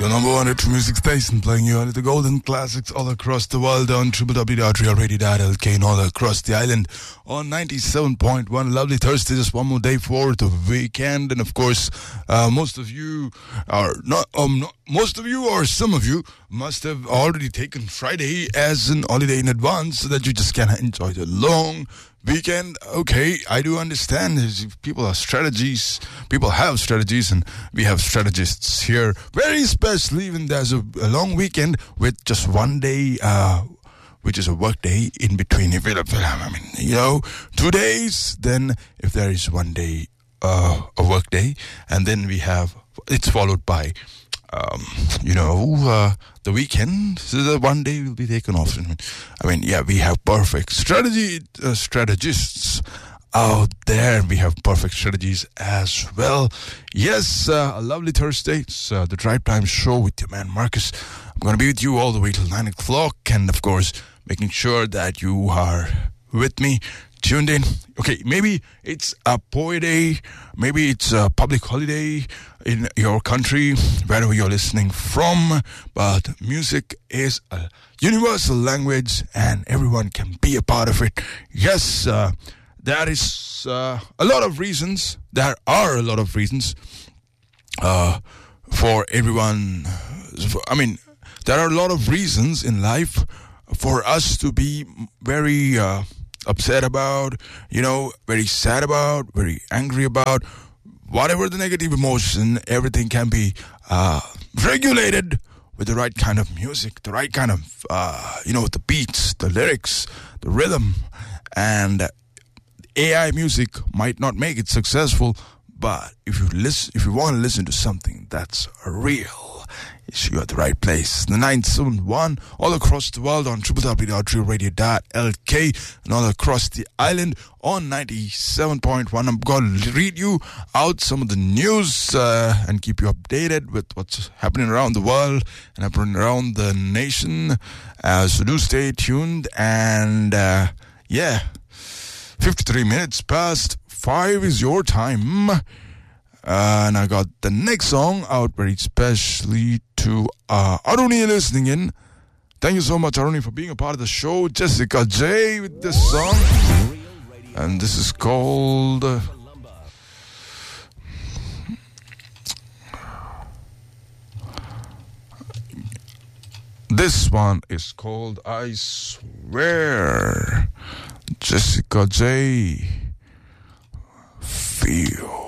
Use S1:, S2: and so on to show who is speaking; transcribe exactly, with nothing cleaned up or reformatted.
S1: Your number one hit music station, playing you only the golden classics all across the world on w w w dot real radio dot l k and all across the island on ninety-seven point one. Lovely Thursday, just one more day for the weekend. And of course, uh, most of you are not, um, not, most of you or some of you must have already taken Friday as an holiday in advance so that you just can enjoy the long weekend. Okay, I do understand. People have strategies. People have strategies, and we have strategists here. Very especially when there's a, a long weekend with just one day, uh, which is a work day in between. If it, I mean, you know, two days. Then if there is one day, uh, a work day, and then we have it's followed by. Um, you know, uh, the weekend, so the one day will be taken off. I mean, yeah, we have perfect strategy, uh, strategists out there. We have perfect strategies as well. Yes, uh, a lovely Thursday. It's uh, the Drive Time Show with your man Marcus. I'm going to be with you all the way till nine o'clock. And of course, making sure that you are with me, tuned in. Okay, maybe it's a poet day, maybe it's a public holiday in your country, wherever you're listening from, but music is a universal language and everyone can be a part of it. Yes, uh, there is uh, a lot of reasons, there are a lot of reasons uh, for everyone. I mean, there are a lot of reasons in life for us to be very uh, upset about, you know, very sad about, very angry about, whatever the negative emotion, everything can be uh, regulated with the right kind of music, the right kind of, uh, you know, the beats, the lyrics, the rhythm. And A I music might not make it successful, but if you listen, if you want to listen to something that's real, you're at the right place. The nine seven one all across the world on w w w dot real radio dot l k and all across the island on ninety-seven point one. I'm going to read you out some of the news uh, and keep you updated with what's happening around the world and happening around the nation. Uh, so do stay tuned. And uh, yeah, fifty-three minutes past five is your time. Uh, and I got the next song out very specially to uh, Aruni listening in. Thank you so much, Aruni, for being a part of the show. Jessica J with this song. And this is called... Uh, this one is called I Swear. Jessica J. Feel.